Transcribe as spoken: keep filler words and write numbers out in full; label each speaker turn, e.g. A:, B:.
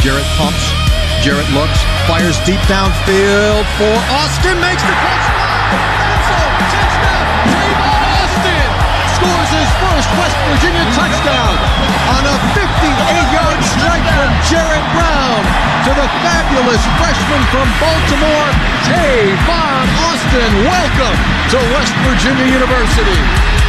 A: Jarrett pumps. Jarrett looks, fires deep downfield for Austin, makes the catch. Touchdown! Tavon Austin scores his first West Virginia touchdown on a fifty-eight-yard strike from Jarrett Brown to the fabulous freshman from Baltimore, Tavon Austin. Welcome to West Virginia University.